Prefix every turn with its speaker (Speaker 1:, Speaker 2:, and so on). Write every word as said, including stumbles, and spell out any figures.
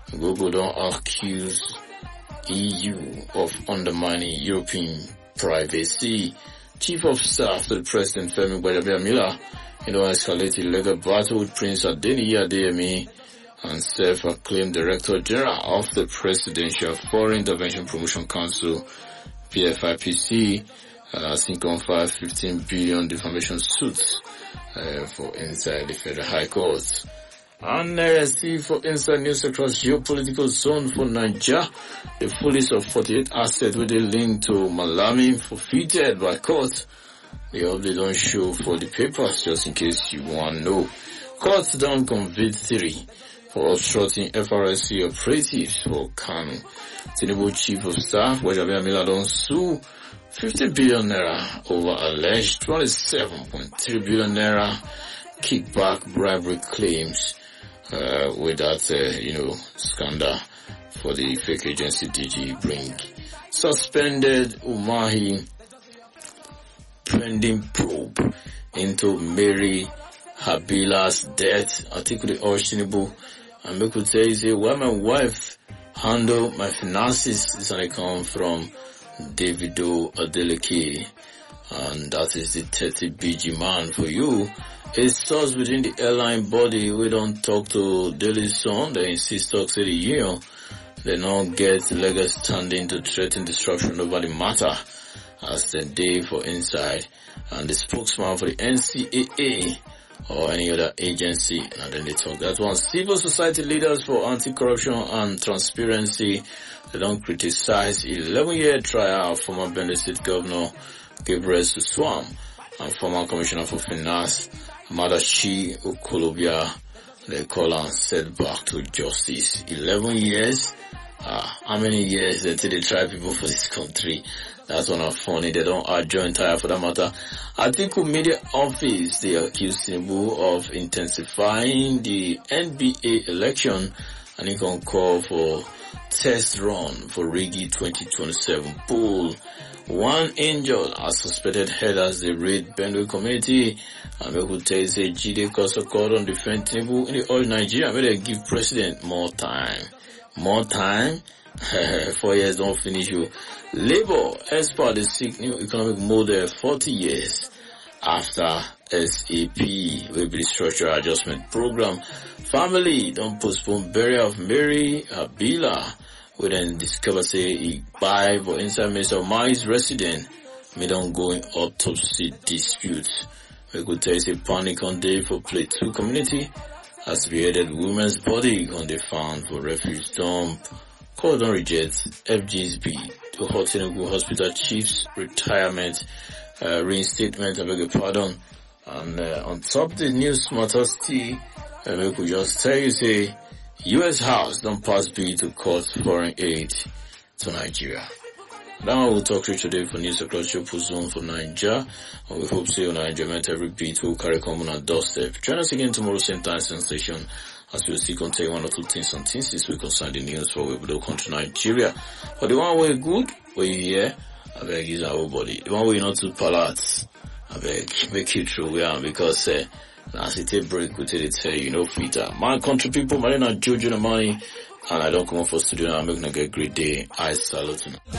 Speaker 1: Google don't accuse E U of undermining European privacy. Chief of Staff to the President Femi Gbadebo, you know, escalated legal battle with Prince Adeniyi Adeyemi and self-acclaimed Director General of the Presidential Foreign Intervention Promotion Council, P F I P C, uh, think on five fifteen billion defamation suits uh, for inside the Federal High Court. And uh, see for inside news across geopolitical zone for Nigeria, the police of forty-eight assets with a link to Malami forfeited by court. The update don't show for the papers just in case you want to know. Courts don't convict three for obstructing F R S C operatives for Kano. Tinubu Chief of Staff Gbadebo don't sue fifty billion naira over alleged twenty-seven point three billion naira kickback bribery claims uh, with that, uh, you know, scandal for the fake agency D G Brink. Suspended Umahi pending probe into Mary Habila's death. Article Tinubu and make could say, say, why my wife handle my finances is an account from Davido Adeleke, and that is the thirty B G man for you. A source within the airline body, we don't talk to Daily Sun, they insist talk to the union. They don't get legal standing to threaten disruption over the matter as the day for inside. And the spokesman for the N C A A or any other agency, and then they talk that one. Civil society leaders for anti-corruption and transparency, they don't criticize eleven-year trial of former Benue State Governor Gabriel Suswam and former Commissioner for Finance Madachi Okolobia. They call on setback to justice. eleven years? Ah, how many years until they try people for this country? That's one of funny. They don't add joint tire for that matter. Atiku Media Office, they accuse Tinubu of intensifying the N B A election and he can call for test run for Rigi twenty twenty-seven poll. One angel as suspected head as they raid Benue community. And we could tell say Jide Kosoko on defend Tinubu in the oil Nigeria. May they give president more time. More time? Four years don't finish you. Labour, as per the seek new economic model forty years after S A P will be the structural adjustment program. Family don't postpone burial of Mary Abila. We then discover say he buy for inside Mister Mai's resident. Me don't go in autopsy dispute. We could tell say panic on day for Plateau community as beheaded woman's body on the found for refuge dump. Cordon rejects F G S B to Tinubu Hospital Chief's retirement uh, reinstatement. I beg your pardon. And uh, on top of the news matters, T, uh, we could just tell you say U S House don't pass bill to cut foreign aid to Nigeria. Now we'll talk to you today for news across your zone for Nigeria. And we hope to see you on enjoyment every beat will carry common on doorstep. Join us again tomorrow same time, same station, as we'll see contain one or two things and things this week concern the news for we will country Nigeria. But the one way good, where you hear, I beg is our body. The one way not too palate, I beg make it true we are because uh, as it take break we tell it tell you know filter. My country people, my name is Jojo the money and I don't come up for studio and I'm making a great day. I salute you.